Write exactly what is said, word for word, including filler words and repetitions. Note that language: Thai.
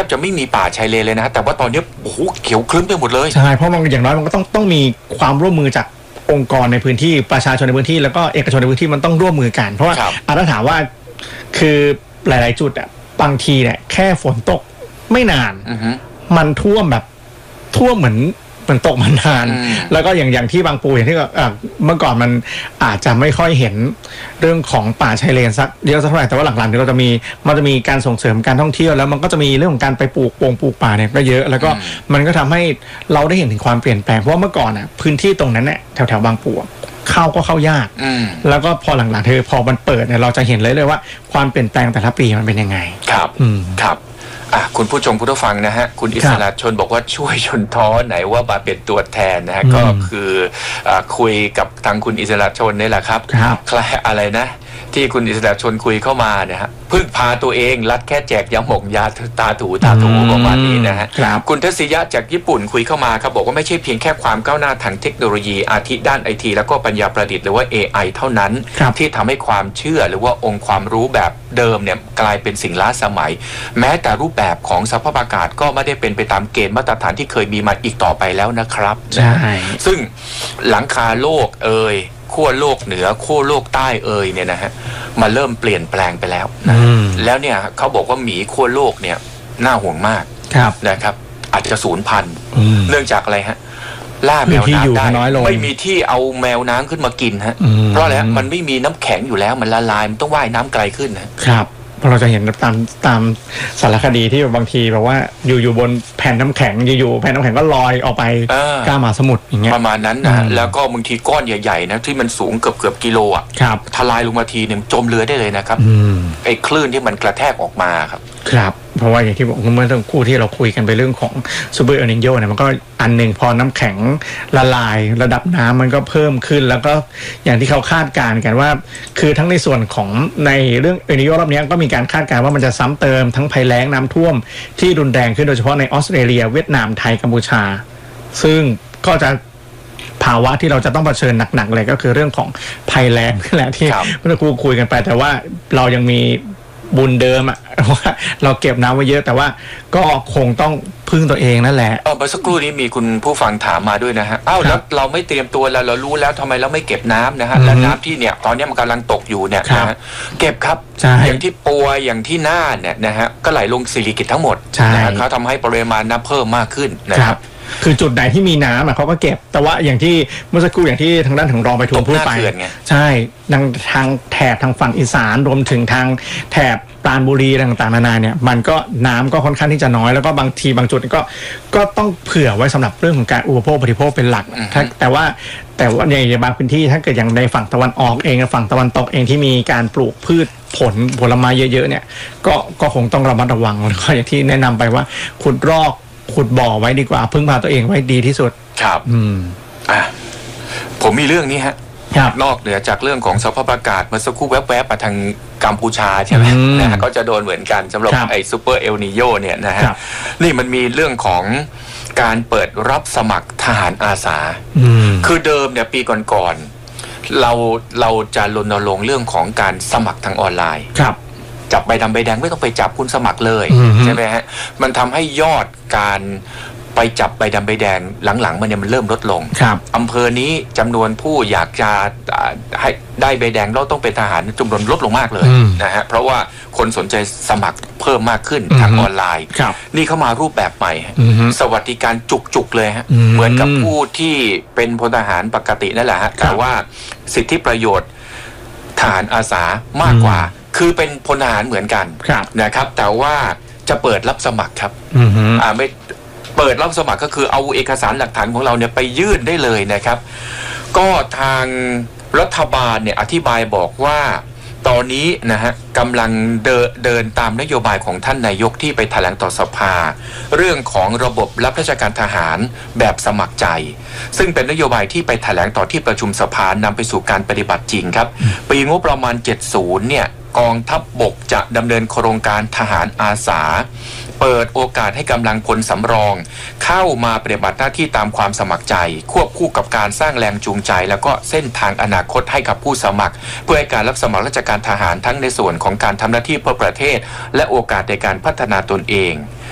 บจะไม่มีป่าชายเลนเลยนะแต่ว่าตอนนี้โอ้โหเขียวครึ้มไปหมดเลยใช่เพราะมันอย่างน้อยมันก็ต้องต้องมีความร่วมมือจากองค์กรในพื้นที่ประชาชนในพื้นที่แล้วก็เอกชนในพื้นที่มันต้องร่วมมือกันเพราะว่าอาจจะถามว่าคือหลายๆจุดอ่ะบางทีเนี่ยแค่ฝนตกไม่นานมันท่วมแบบท่วมเหมือนมันตกมานานแล้วก็อย่างอย่างที่บางปูอย่างที่เมื่อก่อนมันอาจจะไม่ค่อยเห็นเรื่องของป่าชายเลนสักเยอะสักเท่าไหร่แต่ว่าหลังๆเนี่ยเราจะมีมันจะมีการส่งเสริมการท่องเที่ยวแล้วมันก็จะมีเรื่องของการไปปลูกปงปลูกป่าเนี่ยก็เยอะแล้วก็มันก็ทำให้เราได้เห็นถึงความเปลี่ยนแปลงเพราะว่าเมื่อก่อนอ่ะพื้นที่ตรงนั้นเนี่ยแถวแถวบางปูเข้าก็เข้ายากแล้วก็พอหลังๆเธอพอมันเปิดเนี่ยเราจะเห็นเลยเลยว่าความเปลี่ยนแปลงแต่ละปีมันเป็นยังไงครับครับคุณผู้ชมผู้ฟังนะฮะคุณอิสระชนบอกว่าช่วยชนท้อไหนว่ามาเป็นตัวแทนนะฮะก็คือคุยกับทางคุณอิสระชนนี่แหละครับคล้ายอะไรนะที่คุณอิสระชนคุยเข้ามาเนี่ยฮะพึ่งพาตัวเองรัดแค่แจกยาหมองยาตาถูตาถูประมาณนี้นะฮะคุณทัศยะจากญี่ปุ่นคุยเข้ามาครับบอกว่าไม่ใช่เพียงแค่ความก้าวหน้าทางเทคโนโลยีอาทิด้านไอทีแล้วก็ปัญญาประดิษฐ์หรือว่า เอ ไอ เท่านั้นที่ทำให้ความเชื่อหรือว่าองค์ความรู้แบบเดิมเนี่ยกลายเป็นสิ่งล้าสมัยแม้แต่รูปแบบของสภาพอากาศก็ไม่ได้เป็นไปตามเกณฑ์มาตรฐานที่เคยมีมาอีกต่อไปแล้วนะครับใช่ซึ่งหลังคาโลกเอ่ยขั้วโลกเหนือขั้วโลกใต้เอ่ยเนี่ยนะฮะมาเริ่มเปลี่ยนแปลงไปแล้วแล้วเนี่ยเขาบอกว่าหมีขั้วโลกเนี่ยน่าห่วงมากนะครับอาจจะสูญพันธุ์เนื่องจากอะไรฮะล่าแมวน้ำได้ไม่มีที่เอาแมวน้ำขึ้นมากินฮะเพราะอะไรมันไม่มีน้ำแข็งอยู่แล้วมันละลายมันต้องว่ายน้ำไกลขึ้นนะครับเราจะเห็นตามตามสารคดีที่บางทีแบบว่าอยู่อยู่บนแผ่นน้ำแข็งอยู่ๆแผ่นน้ำแข็งก็ลอยออกไปกลางมหาสมุทรอย่างเงี้ยประมาณนั้นนะแล้วก็บางทีก้อนใหญ่ๆนะที่มันสูงเกือบเกือบกิโลอ่ะทลายลงมาทีหนึ่งจมเรือได้เลยนะครับไอ้คลื่นที่มันกระแทกออกมาครับครับเพราะว่าอย่างที่บอกเมื่อสักครู่ที่เราคุยกันไปเรื่องของซูเปอร์เอลนิโญเนี่ยมันก็อันหนึ่งพอน้ำแข็งละลายระดับน้ำมันก็เพิ่มขึ้นแล้วก็อย่างที่เขาคาดการณ์กันว่าคือทั้งในส่วนของในเรื่องเอลนิโญรอบนี้ก็มีการคาดการณ์ว่ามันจะซ้ำเติมทั้งภัยแล้งน้ำท่วมที่รุนแรงขึ้นโดยเฉพาะในออสเตรเลียเวียดนามไทยกัมพูชาซึ่งก็จะภาวะที่เราจะต้องเผชิญหนักๆเลยก็คือเรื่องของภัยแล้งนั่นแหละที่เมื่อครู่คุยกันไปแต่ว่าเรายังมีบุญเดิมอะว่าเราเก็บน้ำไว้เยอะแต่ว่าก็คงต้องพึ่งตัวเองนั่นแหละเออเมื่อสักครู่นี้มีคุณผู้ฟังถามมาด้วยนะฮะอ้าวแล้วเราไม่เตรียมตัวแล้วเรารู้แล้วทำไมเราไม่เก็บน้ำนะฮะและน้ำที่เนี่ยตอนนี้มันกำลังตกอยู่เนี่ยนะฮะเก็บครับอย่างที่ปัวอย่างที่น่านเนี่ยนะฮะก็ไหลลงสิริกิติ์ทั้งหมดนะฮะเขาทำให้ปริมาณน้ำเพิ่มมากขึ้นนะครับคือจุดไหนที่มีน้ำอ่ะเขาก็เก็บแต่ว่าอย่างที่เมื่อสักครู่อย่างที่ทางด้านของรองไปทูลพูดไปใช่ทางทางแถบทางฝั่งอีสานรวมถึงทางแถบปราณบุรีต่างๆนานาเนี่ยมันก็น้ำก็ค่อนข้างที่จะน้อยแล้วก็บางทีบางจุดก็ก็ต้องเผื่อไว้สำหรับเรื่องของการอุปโภคบริโภคเป็นหลักแต่ว่าแต่ว่าในบางพื้นที่ถ้าเกิดอย่างในฝั่งตะวันออกเองฝั่งตะวันตกเองที่มีการปลูกพืชผลผลไม้เยอะๆเนี่ยก็ก็คงต้องระมัดระวังแล้วก็อย่างที่แนะนำไปว่าขุดรอกขุดบ่อไว้ดีกว่าพึ่งพาตัวเองไว้ดีที่สุดครับอืมอ่ะผมมีเรื่องนี้ฮะนอกเหนือจากเรื่องของสภาพอากาศเมื่อสักครู่แวบๆมาทางกัมพูชาใช่ไหมนะฮะก็จะโดนเหมือนกันสำหรับไอ้ซูเปอร์เอลนิโญเนี่ยนะฮะนี่มันมีเรื่องของการเปิดรับสมัครทหารอาสาคือเดิมเนี่ยปีก่อนๆเราเราจะรณรงค์เรื่องของการสมัครทางออนไลน์จับใบดำใบแดงไม่ต้องไปจับคุณสมัครเลยใช่ไหมฮะมันทำให้ยอดการไปจับใบดำใบแดงหลังๆมันเนี่ยมันเริ่มลดลงอำเภอนี้จำนวนผู้อยากจะให้ได้ใบแดงเราต้องเป็นทหารจำนวนลดลงมากเลยนะฮะเพราะว่าคนสนใจสมัครเพิ่มมากขึ้นทางออนไลน์นี่เข้ามารูปแบบใหม่สวัสดิการจุกๆเลยฮะเหมือนกับผู้ที่เป็นพลทหารปกตินั่นแหละฮะแต่ว่าสิทธิประโยชน์ทหารอาสามากกว่าคือเป็นพลทหารเหมือนกันนะครับแต่ว่าจะเปิดรับสมัครครับอ่าไม่เปิดรับสมัครก็คือเอาเอกสารหลักฐานของเราเนี่ยไปยื่นได้เลยนะครับก็ทางรัฐบาลเนี่ยอธิบายบอกว่าตอนนี้นะฮะกำลังเดินเดินตามนโยบายของท่านนายกที่ไปแถลงต่อสภาเรื่องของระบบรับราชการทหารแบบสมัครใจซึ่งเป็นนโยบายที่ไปแถลงต่อที่ประชุมสภานำไปสู่การปฏิบัติจริงครับปีงบประมาณเจ็ดสิบเนี่ยกองทัพบกจะดำเนินโครงการทหารอาสาเปิดโอกาสให้กำลังพลสำรองเข้ามาปฏิบัติหน้าที่ตามความสมัครใจควบคู่กับการสร้างแรงจูงใจแล้วก็เส้นทางอนาคตให้กับผู้สมัครเพื่อให้การรับสมัครราชการทหารทั้งในส่วนของการทำหน้าที่เพื่อประเทศและโอกาสในการพัฒนาตนเอง